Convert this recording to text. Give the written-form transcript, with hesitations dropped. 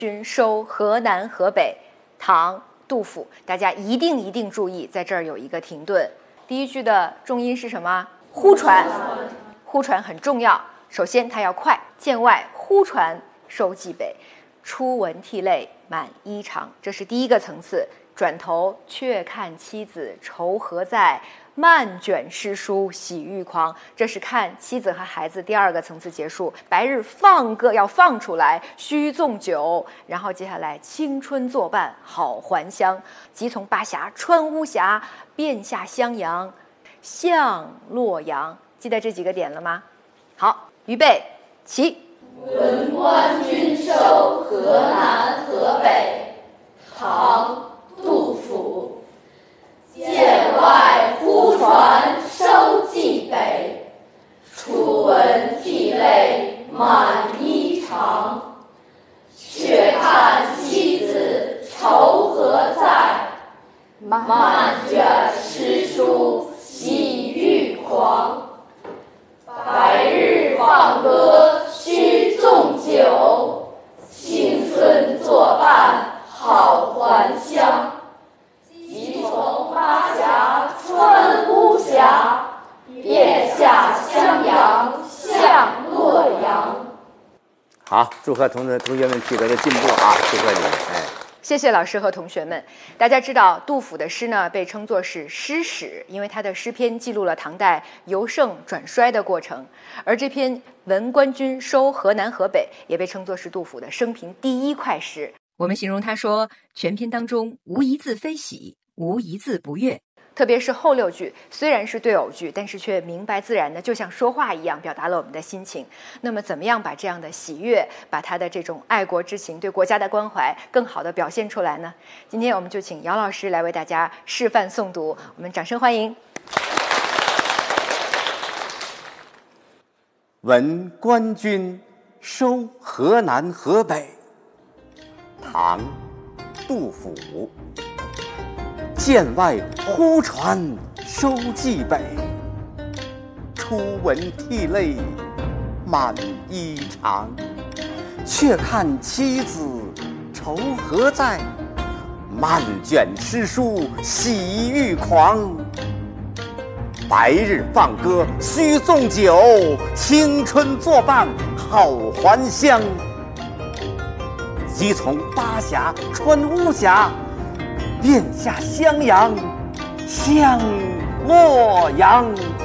均收河南河北，唐杜甫。大家一定注意，在这儿有一个停顿。第一句的重音是什么？呼传，呼传很重要。首先它要快，剑外呼传收蓟北，初闻涕泪满衣裳，这是第一个层次。转头却看妻子愁何在，漫卷诗书喜欲狂，这是看妻子和孩子第二个层次结束。白日放歌要放出来，须纵酒，然后接下来青春作伴好还乡，即从巴峡穿巫峡，便下襄阳向洛阳。记得这几个点了吗？好，预备起。 闻官军收河南河北，唐杜甫。剑外呼传收蓟北，初闻涕泪满衣裳。却看妻子愁何在，漫卷诗书喜欲狂。白日放歌须纵酒，青春作伴好还乡。即从巴峡穿巫峡，便下襄阳向洛阳。 好，祝贺同学们取得的进步啊！祝贺你们！ 谢谢老师和同学们。大家知道，杜甫的诗呢被称作是诗史，因为他的诗篇记录了唐代由盛转衰的过程。而这篇《闻官军收河南河北》也被称作是杜甫的生平第一快诗。我们形容他说，全篇当中无一字非喜，无一字不悦。特别是后6句，虽然是对偶句，但是却明白自然的，就像说话一样，表达了我们的心情。那么怎么样把这样的喜悦，把他的这种爱国之情，对国家的关怀更好的表现出来呢？今天我们就请姚老师来为大家示范诵读，我们掌声欢迎。 闻官军收河南河北，唐杜甫。剑外呼传收蓟北，初闻涕泪满衣裳。却看妻子愁何在，漫卷诗书喜欲狂。白日放歌须纵酒，青春作伴好还乡。即从巴峡穿巫峡，便下襄阳向洛阳。